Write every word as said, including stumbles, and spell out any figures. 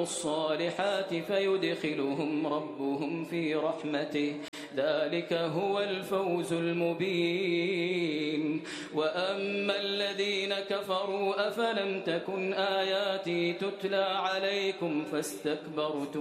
الصالحات فيدخلهم ربهم في رحمته ذلك هو الفوز المبين. وأما الذين كفروا أفلم تكن آياتي تتلى عليكم فاستكبرتم